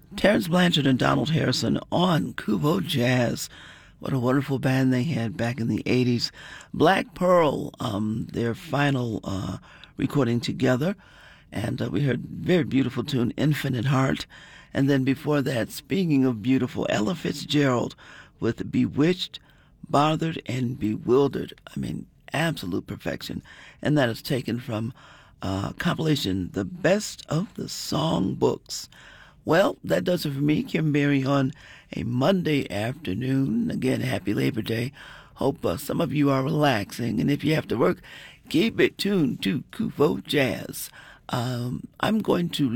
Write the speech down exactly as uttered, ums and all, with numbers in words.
Terrence Blanchard and Donald Harrison on Kubo Jazz. What a wonderful band they had back in the eighties. Black Pearl, um, their final uh, recording together. And uh, we heard a very beautiful tune, Infinite Heart. And then before that, speaking of beautiful, Ella Fitzgerald with Bewitched, Bothered, and Bewildered. I mean, absolute perfection. And that is taken from uh, compilation, The Best of the Song Books. Well, that does it for me, Kim Berry, on a Monday afternoon. Again, happy Labor Day. Hope uh, some of you are relaxing, and if you have to work, keep it tuned to Kuvo Jazz. Um, I'm going to